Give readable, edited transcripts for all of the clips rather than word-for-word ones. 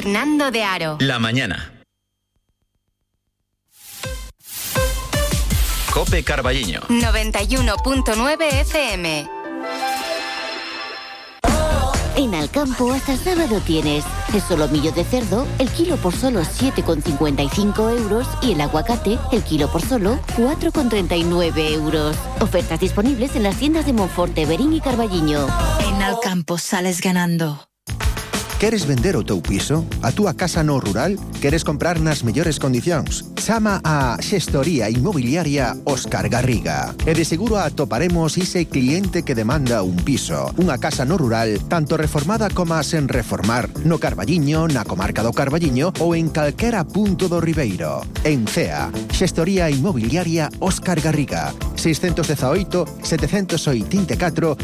Fernando de Aro. La mañana. Cope Carballiño. 91.9 FM. En Alcampo hasta sábado tienes el solomillo de cerdo, el kilo por solo 7,55 euros y el aguacate, el kilo por solo 4,39 euros. Ofertas disponibles en las tiendas de Monforte, Berín y Carballiño. En Alcampo sales ganando. Queres vender o teu piso? A túa casa no rural? Queres comprar nas mellores condicións? Chama a Xestoría Inmobiliaria Óscar Garriga. E de seguro atoparemos ese cliente que demanda un piso, unha casa no rural, tanto reformada como sen reformar, no Carballiño, na comarca do Carballiño ou en calquera punto do Ribeiro. En CEA, Xestoría Inmobiliaria Óscar Garriga. 618 784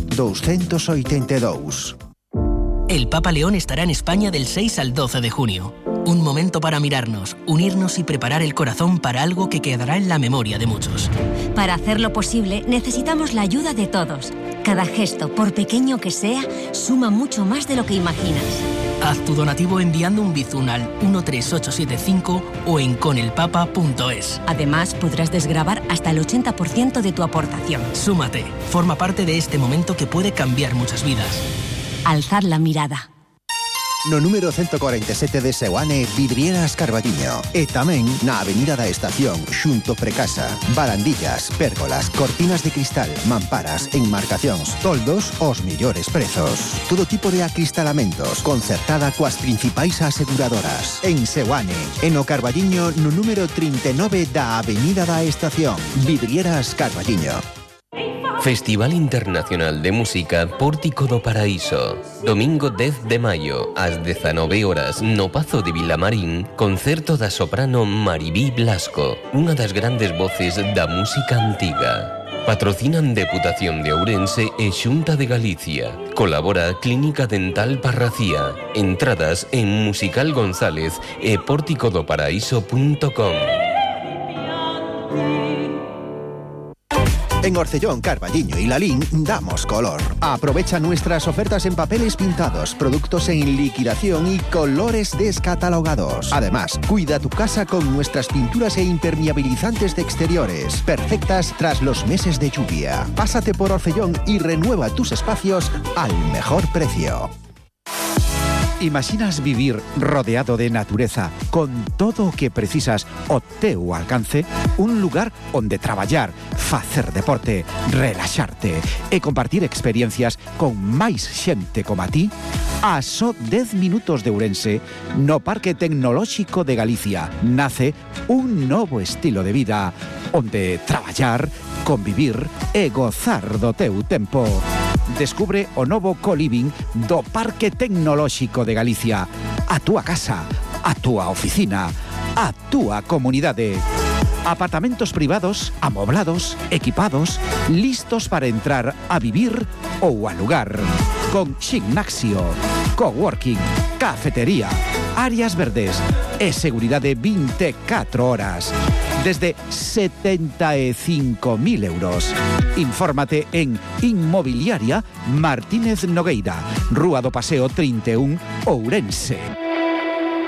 282. El Papa León estará en España del 6 al 12 de junio. Un momento para mirarnos, unirnos y preparar el corazón para algo que quedará en la memoria de muchos. Para hacerlo posible, necesitamos la ayuda de todos. Cada gesto, por pequeño que sea, suma mucho más de lo que imaginas. Haz tu donativo enviando un bizum al 13875 o en conelpapa.es. Además, podrás desgravar hasta el 80% de tu aportación. Súmate, forma parte de este momento que puede cambiar muchas vidas. Alzar la mirada. No número 147 de Seoane, Vidrieras Carballiño. E tamén na Avenida da Estación, xunto Precasa. Barandillas, pérgolas, cortinas de cristal, mamparas, enmarcacións, toldos, os millores prezos. Todo tipo de acristalamentos, concertada coas principais aseguradoras. En Seoane, en o Carballiño, no número 39 da Avenida da Estación. Vidrieras Carballiño. Festival Internacional de Música Pórtico do Paraíso. Domingo 10 de maio, ás 19 horas, no Pazo de Vilamarín, concerto da soprano Maribí Blasco, unha das grandes voces da música antiga. Patrocinan Deputación de Ourense e Xunta de Galicia. Colabora Clínica Dental Parracía. Entradas en Musical González e porticodoparaíso.com. En Orcellón, Carballiño y Lalín damos color. Aprovecha nuestras ofertas en papeles pintados, productos en liquidación y colores descatalogados. Además, cuida tu casa con nuestras pinturas e impermeabilizantes de exteriores, perfectas tras los meses de lluvia. Pásate por Orcellón y renueva tus espacios al mejor precio. Imaginas vivir rodeado de natureza con todo o que precisas ao teu alcance? Un lugar onde traballar, facer deporte, relaxarte e compartir experiencias con máis xente como a ti? A só 10 minutos de Ourense, no Parque Tecnolóxico de Galicia, nace un novo estilo de vida onde traballar, convivir e gozar do teu tempo. Descubre o novo co-living do Parque Tecnolóxico de Galicia. A túa casa, a túa oficina, a túa comunidade. Apartamentos privados, amoblados, equipados, listos para entrar a vivir ou alugar. Con gimnasio, coworking, cafetería, áreas verdes e seguridade 24 horas. Desde 75.000 euros. Infórmate en Inmobiliaria Martínez Nogueira, Rúa do Paseo 31, Ourense.